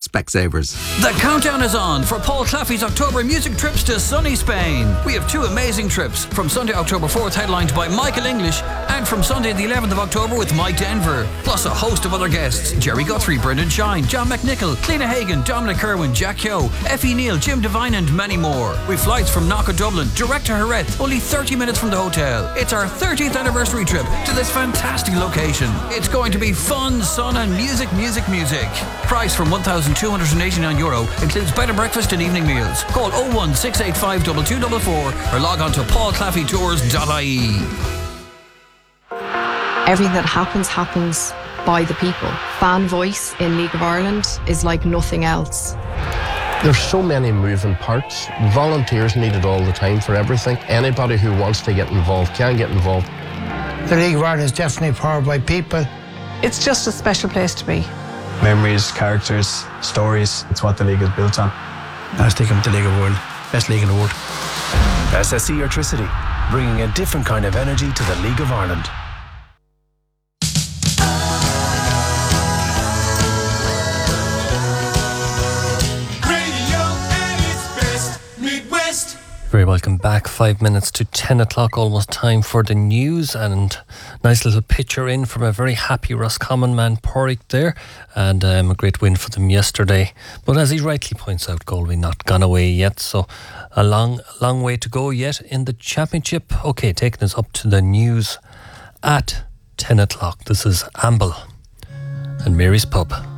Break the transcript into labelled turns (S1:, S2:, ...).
S1: Specsavers.
S2: The countdown is on for Paul Claffey's October music trips to sunny Spain. We have two amazing trips, from Sunday, October 4th, headlined by Michael English, and from Sunday the 11th of October with Mike Denver, plus a host of other guests: Jerry Guthrie, Brendan Shine, John McNichol, Cliona Hagan, Dominic Kerwin, Jack Kyo, Effie Neal, Jim Devine and many more. With flights from Knock Dublin, direct to Jerez, only 30 minutes from the hotel. It's our 30th anniversary trip to this fantastic location. It's going to be fun, sun and music. Price from €1,289, includes bed and breakfast and evening meals. Call 01685 2244 or log on to paulclaffeytours.ie.
S3: Everything that happens by the people. Fan voice in League of Ireland is like nothing else.
S4: There's so many moving parts. Volunteers needed all the time for everything. Anybody who wants to get involved can get involved.
S5: The League of Ireland is definitely powered by people.
S6: It's just a special place to be.
S7: Memories, characters, stories. It's what the league is built on.
S8: I was thinking the League of the World. Best league in the world.
S9: SSE Electricity, bringing a different kind of energy to the League of Ireland.
S10: Very welcome back. 5 minutes to 10 o'clock, almost time for the news, and nice little picture in from a very happy Roscommon man, Porrick there, and a great win for them yesterday. But as he rightly points out, Galway not gone away yet, so a long way to go yet in the championship. Okay, taking us up to the news at 10 o'clock. This is Amble and Mary's Pub.